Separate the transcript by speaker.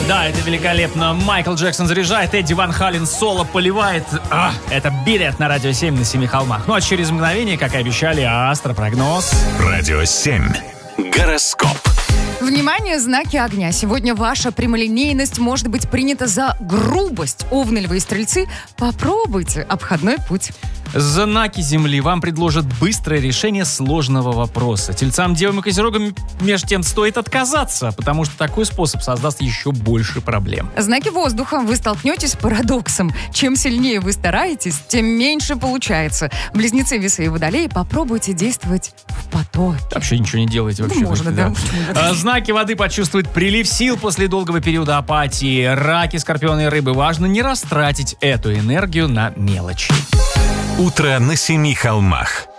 Speaker 1: Да, это великолепно. Майкл Джексон заряжает, Эдди Ван Хален соло поливает. Это «Билет» на Радио 7 на Семи холмах. Ну а через мгновение, как и обещали, астропрогноз.
Speaker 2: Радио 7. Гороскоп.
Speaker 3: Внимание, знаки огня. Сегодня ваша прямолинейность может быть принята за грубость. Овны, львы и стрельцы, попробуйте обходной путь.
Speaker 1: Знаки Земли вам предложат быстрое решение сложного вопроса. Тельцам, девам и козерогам между тем стоит отказаться, потому что такой способ создаст еще больше проблем.
Speaker 3: Знаки воздуха. Вы столкнетесь с парадоксом. Чем сильнее вы стараетесь, тем меньше получается. Близнецы, весы и водолеи, попробуйте действовать в потоке.
Speaker 1: Вообще ничего не делайте вообще.
Speaker 3: Ну, можно, да.
Speaker 1: Знаки воды почувствуют прилив сил после долгого периода апатии. Раки, скорпионы и рыбы. Важно не растратить эту энергию на мелочи.
Speaker 2: Утро на Семи холмах.